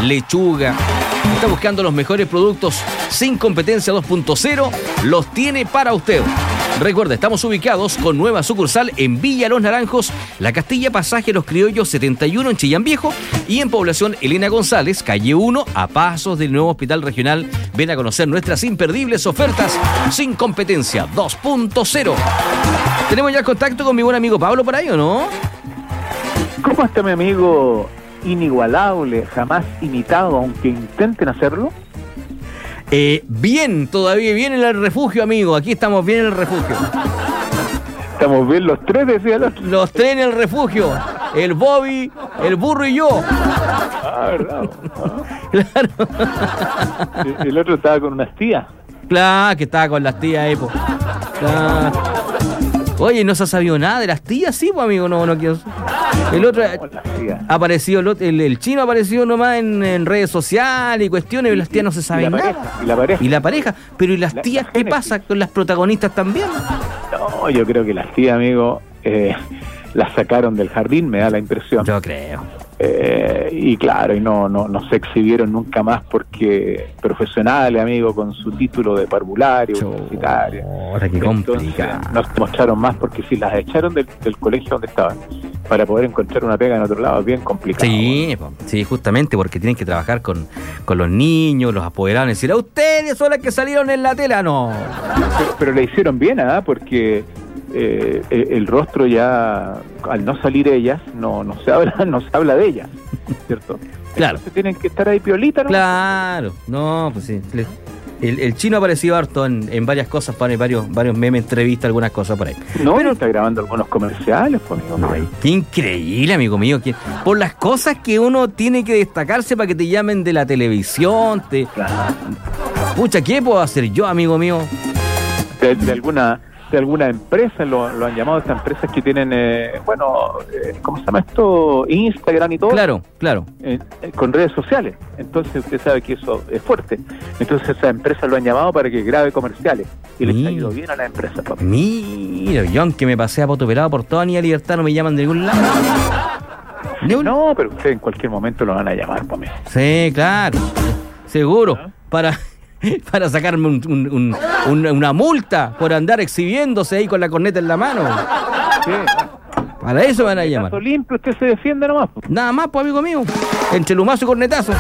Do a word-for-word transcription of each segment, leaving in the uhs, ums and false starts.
lechuga. Está buscando los mejores productos sin competencia dos punto cero. Los tiene para usted. Recuerda, estamos ubicados con nueva sucursal en Villa Los Naranjos, La Castilla, Pasaje Los Criollos setenta y uno en Chillán Viejo, y en Población Elena González, calle uno, a pasos del nuevo Hospital Regional. Ven a conocer nuestras imperdibles ofertas sin competencia dos punto cero. ¿Tenemos ya contacto con mi buen amigo Pablo por ahí o no? ¿Cómo está mi amigo inigualable, jamás imitado, aunque intenten hacerlo? Eh, bien, todavía bien en el refugio, amigo. Aquí estamos bien en el refugio. Estamos bien los tres, decía el otro. Los tres en el refugio. El Bobby, el burro y yo. Ah, verdad. Ah. Claro. El otro estaba con unas tías. Claro, que estaba con las tías ahí, po. Claro. Oye, ¿no se ha sabido nada de las tías? Sí, pues, amigo, no, no quiero. El otro apareció, el, el, el chino apareció nomás en, en redes sociales y cuestiones, y las tías no se saben nada. Pareja, y la pareja. Y la pareja. Pero ¿y las la, tías la qué pasa con las protagonistas también? No, yo creo que las tías, amigo, eh, las sacaron del jardín, me da la impresión. Yo creo. Eh, y claro, y no, no, no se exhibieron nunca más porque profesionales, amigo, con su título de parvulario, universitario. Ahora qué complicado. No se mostraron más porque si las echaron del, del colegio donde estaban, para poder encontrar una pega en otro lado, es bien complicado. Sí, po, sí, justamente porque tienen que trabajar con, con los niños, los apoderados, y decir, a ustedes son las que salieron en la tela, no. Pero, pero le hicieron bien, ¿ah? ¿eh? Porque eh, el, el rostro ya, al no salir ellas, no, no se habla, no se habla de ellas, ¿cierto? Claro. Entonces tienen que estar ahí piolita, ¿no? Claro, no, pues sí. El, el chino ha aparecido harto en, en varias cosas, pone varios, varios memes, entrevistas, algunas cosas por ahí. No, pero está grabando algunos comerciales, pues, amigo mío. Ay, qué increíble, amigo mío. Que, por las cosas que uno tiene que destacarse para que te llamen de la televisión. Te... Claro. Pucha, ¿qué puedo hacer yo, amigo mío? De, de alguna de alguna empresa, lo, lo han llamado estas empresas que tienen, eh, bueno, eh, ¿cómo se llama esto? Instagram y todo. Claro, claro. Eh, eh, con redes sociales. Entonces usted sabe que eso es fuerte. Entonces esas empresas lo han llamado para que grabe comerciales. Y les ha ido bien a la empresa, papi. Mira, yo aunque me pasé a poto pelado por toda Avenida Libertad, no me llaman de ningún lado. ¿De un... No, pero usted en cualquier momento lo van a llamar, papi. Sí, claro. Seguro. ¿Ah? Para... para sacarme un, un, un, un, una multa por andar exhibiéndose ahí con la corneta en la mano. Sí. Para eso me van a llamar. Limpio, usted se defiende nomás. Nada más, pues, amigo mío. Entre lumazo y cornetazo.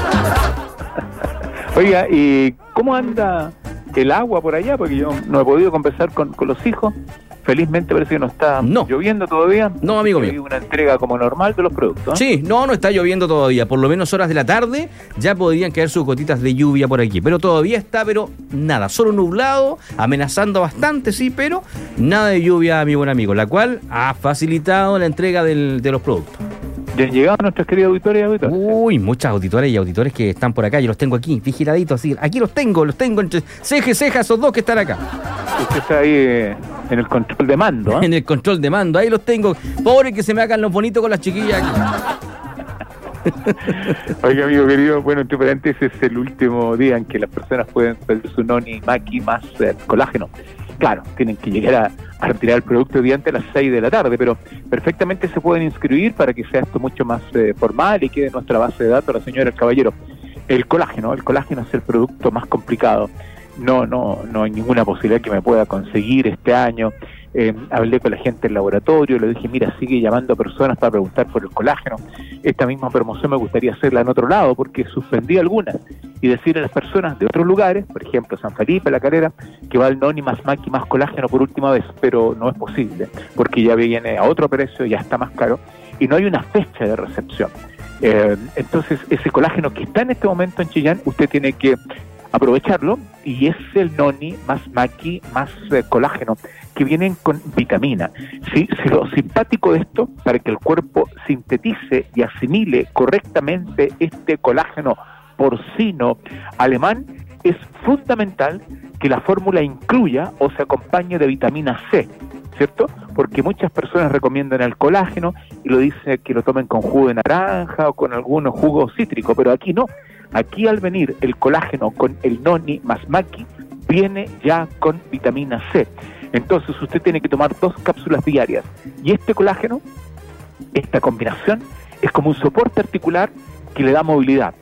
Oiga, ¿y cómo anda el agua por allá? Porque yo no he podido conversar con, con los hijos. Felizmente parece que no está no. lloviendo todavía. No, amigo mío. Hay una entrega como normal de los productos, ¿eh? Sí, no, no está lloviendo todavía. Por lo menos horas de la tarde ya podrían caer sus gotitas de lluvia por aquí. Pero todavía está, pero nada, solo nublado, amenazando bastante, sí, pero nada de lluvia, mi buen amigo, la cual ha facilitado la entrega del, de los productos. ¿Ya han llegado nuestros queridos auditores y auditores? Uy, muchas auditores y auditores que están por acá. Yo los tengo aquí, vigiladitos, así. Aquí los tengo, los tengo entre ceja y ceja, esos dos que están acá. Usted está ahí eh, en el control de mando, ¿eh? En el control de mando, ahí los tengo. Pobre que se me hagan los bonitos con las chiquillas aquí. Oiga, amigo querido, bueno, entre paréntesis, es el último día en que las personas pueden pedir su noni, maqui más eh, colágeno. Claro, tienen que llegar a, a retirar el producto de antes a las seis de la tarde, pero perfectamente se pueden inscribir para que sea esto mucho más eh, formal y quede en nuestra base de datos la señora, el caballero. El colágeno, el colágeno es el producto más complicado. No, no, no hay ninguna posibilidad que me pueda conseguir este año. Eh, hablé con la gente del laboratorio, le dije, mira, sigue llamando a personas para preguntar por el colágeno. Esta misma promoción me gustaría hacerla en otro lado porque suspendí algunas y decir a las personas de otros lugares, por ejemplo San Felipe, La Calera, que va el noni más maqui más colágeno por última vez, pero no es posible porque ya viene a otro precio, ya está más caro y no hay una fecha de recepción. Eh, entonces ese colágeno que está en este momento en Chillán, usted tiene que aprovecharlo y es el noni más maqui más eh, colágeno que vienen con vitamina. ¿Sí? Si lo simpático de esto, para que el cuerpo sintetice y asimile correctamente este colágeno porcino alemán, es fundamental que la fórmula incluya o se acompañe de vitamina C, ¿cierto? Porque muchas personas recomiendan el colágeno y lo dicen que lo tomen con jugo de naranja o con algún jugo cítrico, pero aquí no. Aquí al venir el colágeno con el noni más maqui, viene ya con vitamina C. Entonces usted tiene que tomar dos cápsulas diarias. Y este colágeno, esta combinación, es como un soporte articular que le da movilidad.